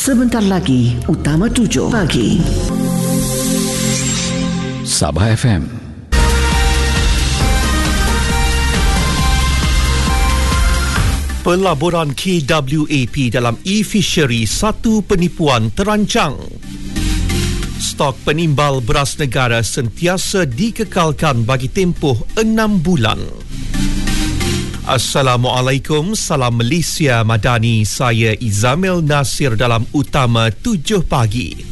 Sebentar lagi, Utama 7 pagi. Sabah FM. Pelaburan KWAP dalam e-fishery, satu penipuan terancang. Stok penimbal beras negara sentiasa dikekalkan bagi tempoh 6 bulan. Assalamualaikum, salam Malaysia Madani. Saya Izamil Nasir dalam Utama 7 pagi.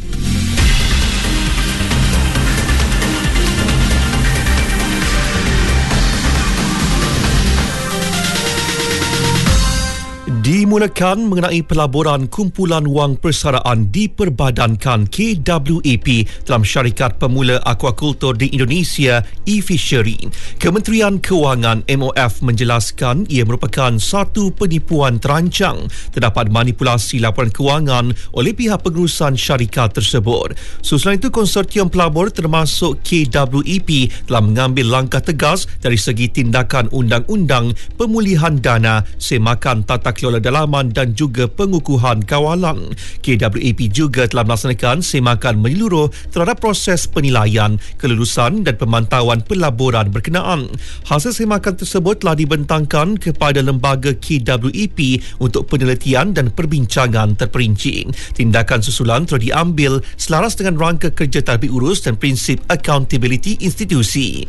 Dimulakan mengenai pelaburan kumpulan wang persaraan diperbadankan KWAP dalam syarikat pemula akuakultur di Indonesia, e-fishery. Kementerian Kewangan MOF menjelaskan ia merupakan satu penipuan terancang. Terdapat manipulasi laporan kewangan oleh pihak pengurusan syarikat tersebut. Susulan itu, konsortium pelabur termasuk KWAP telah mengambil langkah tegas dari segi tindakan undang-undang, pemulihan dana, semakan tata kelola dalaman dan juga pengukuhan kawalan. KWAP juga telah melaksanakan semakan menyeluruh terhadap proses penilaian, kelulusan dan pemantauan pelaburan berkenaan. Hasil semakan tersebut telah dibentangkan kepada lembaga KWAP untuk penelitian dan perbincangan terperinci. Tindakan susulan telah diambil selaras dengan rangka kerja tadbir urus dan prinsip accountability institusi.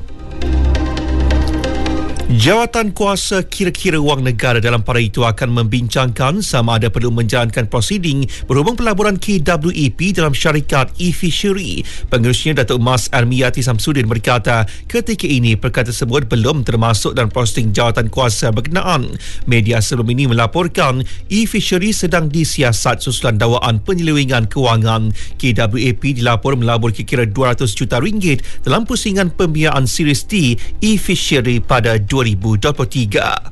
Jawatan Kuasa Kira-kira Wang Negara dalam pada itu akan membincangkan sama ada perlu menjalankan prosiding berhubung pelaburan KWAP dalam syarikat e-fishery. Pengurusnya Datuk Mas Armiyati Samsudin berkata ketika ini perkara tersebut belum termasuk dalam prosiding jawatan kuasa berkenaan. Media sebelum ini melaporkan e-fishery sedang disiasat susulan dakwaan penyelewengan kewangan. KWAP dilapor melabur kira-kira RM200 juta dalam pusingan pembiayaan Series D e-fishery pada 2023.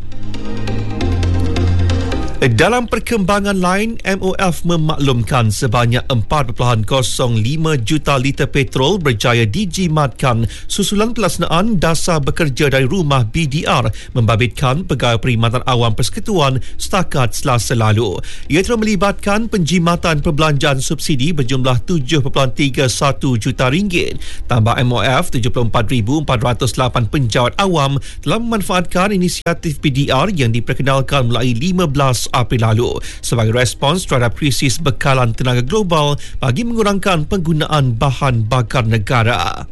Dalam perkembangan lain, MOF memaklumkan sebanyak 4.05 juta liter petrol berjaya dijimatkan susulan pelaksanaan dasar bekerja dari rumah BDR membabitkan Pegawai Perkhidmatan Awam Persekutuan setakat Selasa lalu. Ia telah melibatkan penjimatan perbelanjaan subsidi berjumlah 7.31 juta ringgit. Tambah MOF, 74,408 penjawat awam telah memanfaatkan inisiatif BDR yang diperkenalkan mulai 15 April lalu sebagai respons terhadap krisis bekalan tenaga global bagi mengurangkan penggunaan bahan bakar negara.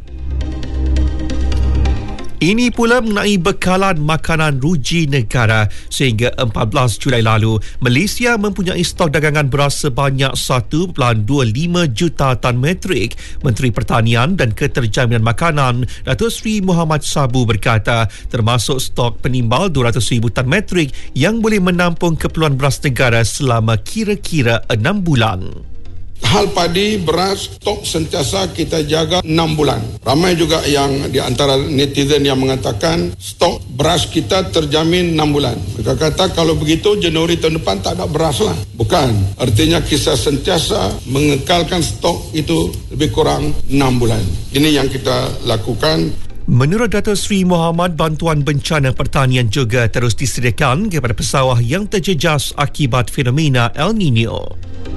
Ini pula mengenai bekalan makanan ruji negara. Sehingga 14 Julai lalu, Malaysia mempunyai stok dagangan beras sebanyak 1.25 juta tan metrik. Menteri Pertanian dan Keterjaminan Makanan Datuk Seri Muhammad Sabu berkata termasuk stok penimbal 200,000 tan metrik yang boleh menampung keperluan beras negara selama kira-kira 6 bulan. Hal padi, beras, stok sentiasa kita jaga 6 bulan. Ramai juga yang di antara netizen yang mengatakan stok beras kita terjamin 6 bulan. Mereka kata kalau begitu Januari tahun depan tak ada beras lah. Bukan. Artinya kita sentiasa mengekalkan stok itu lebih kurang 6 bulan. Ini yang kita lakukan. Menurut Datuk Seri Muhammad, bantuan bencana pertanian juga terus disediakan kepada pesawah yang terjejas akibat fenomena El Nino.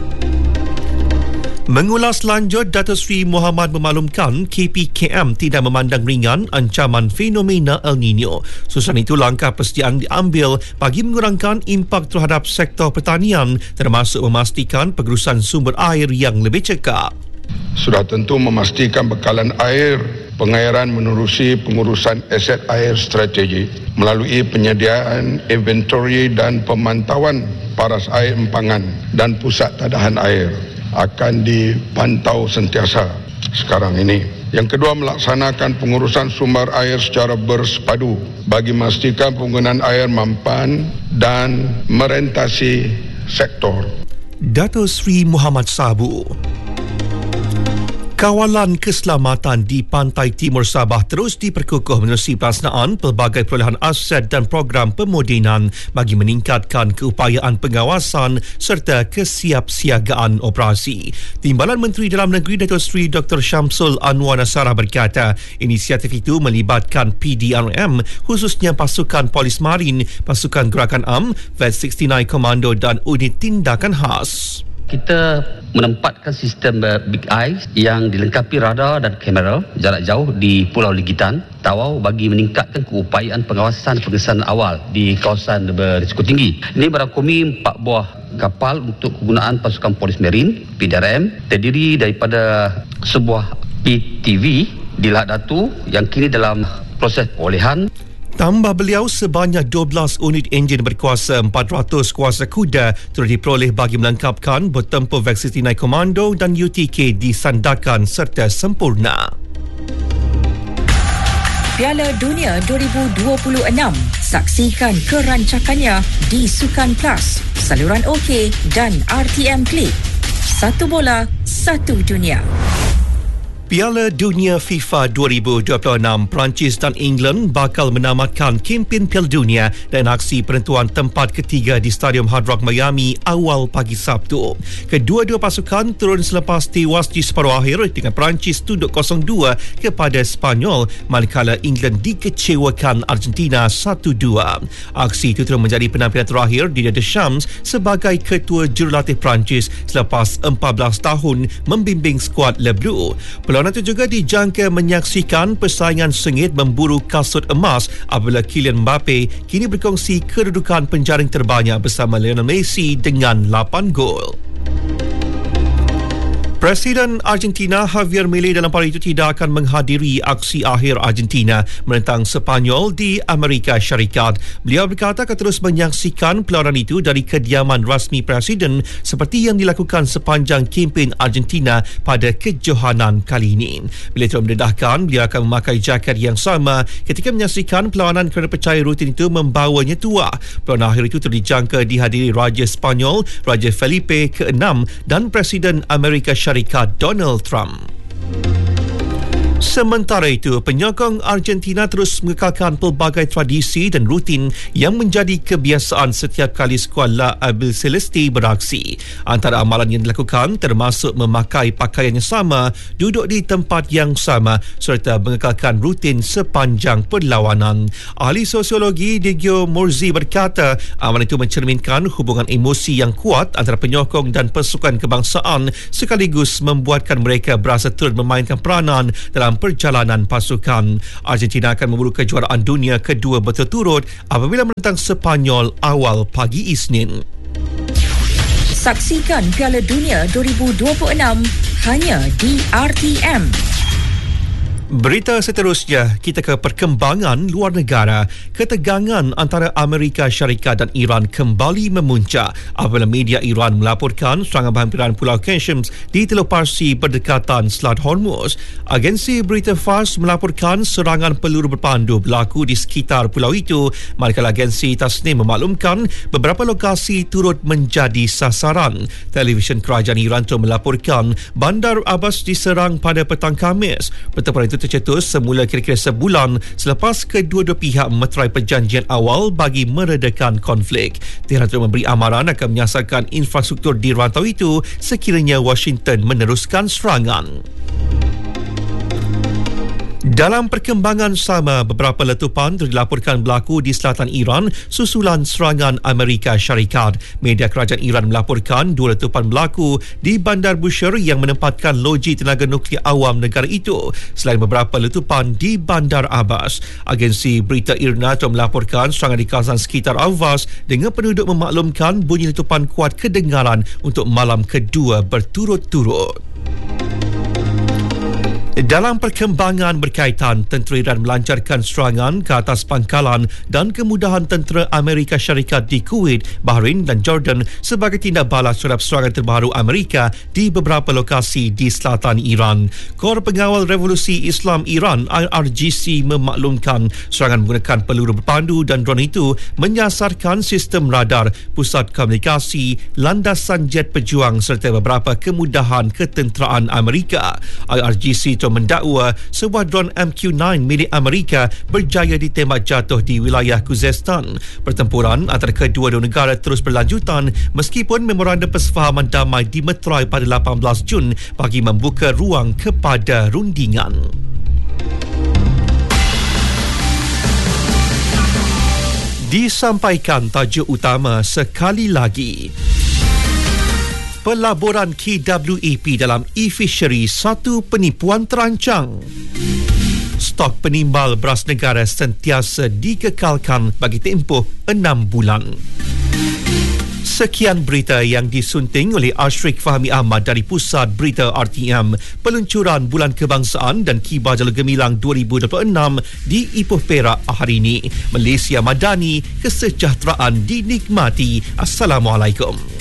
Mengulas lanjut, Datuk Seri Muhammad memaklumkan KPKM tidak memandang ringan ancaman fenomena El Nino. Susulan itu, langkah persediaan diambil bagi mengurangkan impak terhadap sektor pertanian termasuk memastikan pengurusan sumber air yang lebih cekap. Sudah tentu memastikan bekalan air, pengairan menerusi pengurusan aset air strategi melalui penyediaan inventory dan pemantauan paras air empangan dan pusat tadahan air akan dipantau sentiasa sekarang ini. Yang kedua, melaksanakan pengurusan sumber air secara bersepadu bagi memastikan penggunaan air mampan dan merentasi sektor. Datuk Seri Muhammad Sabu. Kawalan keselamatan di pantai timur Sabah terus diperkukuh menerusi pelaksanaan pelbagai perolehan aset dan program pemodenan bagi meningkatkan keupayaan pengawasan serta kesiapsiagaan operasi. Timbalan Menteri Dalam Negeri Datuk Seri Dr. Syamsul Anwar Nasarah berkata, inisiatif itu melibatkan PDRM, khususnya pasukan polis marin, pasukan gerakan AM, Vet 69 Komando dan unit tindakan khas. kita menempatkan sistem Big Eye yang dilengkapi radar dan kamera jarak jauh di Pulau Ligitan, Tawau bagi meningkatkan keupayaan pengawasan pengesanan awal di kawasan berisiko tinggi. Ini merangkumi 4 buah kapal untuk kegunaan pasukan polis marin PDRM, terdiri daripada sebuah PTV di Lahad Datu yang kini dalam proses perolehan. Tambah beliau, sebanyak 12 unit enjin berkuasa 400 kuasa kuda turut diperoleh bagi melengkapkan bertempur V69 Komando dan UTK disandarkan serta sempurna. Piala Dunia 2026. Saksikan kerancakannya di Sukan Plus, saluran OK dan RTM Klik. Satu bola, satu dunia. Piala Dunia FIFA 2026, Perancis dan England bakal menamatkan kempen Piala Dunia dan aksi penentuan tempat ketiga di Stadium Hard Rock Miami awal pagi Sabtu. Kedua-dua pasukan turun selepas tewas di separuh akhir dengan Perancis tunduk 0-2 kepada Sepanyol, manakala England dikecewakan Argentina 1-2. Aksi itu terus menjadi penampilan terakhir di Deschamps sebagai ketua jurulatih Perancis selepas 14 tahun membimbing skuad Le Bleu. Perlawanan itu juga dijangka menyaksikan persaingan sengit memburu kasut emas apabila Kylian Mbappe kini berkongsi kedudukan penjaring terbanyak bersama Lionel Messi dengan 8 gol. Presiden Argentina Javier Milei dalam hari itu tidak akan menghadiri aksi akhir Argentina menentang Sepanyol di Amerika Syarikat. Beliau berkata akan terus menyaksikan perlawanan itu dari kediaman rasmi Presiden seperti yang dilakukan sepanjang kempen Argentina pada kejohanan kali ini. Beliau telah mendedahkan beliau akan memakai jaket yang sama ketika menyaksikan perlawanan kerana percaya rutin itu membawanya tua. Perlawanan akhir itu dijangka dihadiri Raja Sepanyol, Raja Felipe ke-6 dan Presiden Amerika Syarikat Donald Trump. Sementara itu, penyokong Argentina terus mengekalkan pelbagai tradisi dan rutin yang menjadi kebiasaan setiap kali skuad La Albiceleste beraksi. Antara amalan yang dilakukan termasuk memakai pakaian yang sama, duduk di tempat yang sama serta mengekalkan rutin sepanjang perlawanan. Ahli sosiologi Digio Morzi berkata, amalan itu mencerminkan hubungan emosi yang kuat antara penyokong dan pasukan kebangsaan sekaligus membuatkan mereka berasa turut memainkan peranan dalam perjalanan pasukan. Argentina akan memburu kejuaraan dunia kedua berturut-turut apabila menentang Sepanyol awal pagi Isnin. Saksikan Piala Dunia 2026 hanya di RTM. Berita seterusnya, kita ke perkembangan luar negara. Ketegangan antara Amerika Syarikat dan Iran kembali memuncak apabila media Iran melaporkan serangan berhampiran Pulau Qasem di Teluk Parsi berdekatan Selat Hormuz. Agensi berita Fars melaporkan serangan peluru berpandu berlaku di sekitar pulau itu, manakala agensi Tasnim memaklumkan beberapa lokasi turut menjadi sasaran. Televisyen kerajaan Iran itu melaporkan Bandar Abbas diserang pada petang Khamis. Pertempuran itu tercetus semula kira-kira sebulan selepas kedua-dua pihak memeterai perjanjian awal bagi meredakan konflik. Tehran telah memberi amaran akan menyasarkan infrastruktur di rantau itu sekiranya Washington meneruskan serangan. Dalam perkembangan sama, beberapa letupan dilaporkan berlaku di selatan Iran susulan serangan Amerika Syarikat. Media kerajaan Iran melaporkan 2 letupan berlaku di Bandar Bushehr yang menempatkan loji tenaga nuklear awam negara itu, selain beberapa letupan di Bandar Abbas. Agensi berita IRNA telah melaporkan serangan di kawasan sekitar Avaz dengan penduduk memaklumkan bunyi letupan kuat kedengaran untuk malam kedua berturut-turut. Dalam perkembangan berkaitan, tentera Iran melancarkan serangan ke atas pangkalan dan kemudahan tentera Amerika Syarikat di Kuwait, Bahrain dan Jordan sebagai tindak balas terhadap serangan terbaru Amerika di beberapa lokasi di selatan Iran. Kor Pengawal Revolusi Islam Iran IRGC memaklumkan serangan menggunakan peluru berpandu dan drone itu menyasarkan sistem radar, pusat komunikasi, landasan jet pejuang serta beberapa kemudahan ketenteraan Amerika. IRGC mendakwa sebuah drone MQ-9 milik Amerika berjaya ditembak jatuh di wilayah Khuzestan. Pertempuran antara kedua-dua negara terus berlanjutan meskipun memorandum persefahaman damai dimeterai pada 18 Jun bagi membuka ruang kepada rundingan. Disampaikan tajuk utama sekali lagi. pelaburan KWAP dalam e-fishery satu penipuan terancang. Stok penimbal beras negara sentiasa dikekalkan bagi tempoh 6 bulan. Sekian berita yang disunting oleh Ashrik Fahmi Ahmad dari Pusat Berita RTM. Peluncuran Bulan Kebangsaan dan Kibar Jalur Gemilang 2026 di Ipoh Perak hari ini. Malaysia Madani, kesejahteraan dinikmati. Assalamualaikum.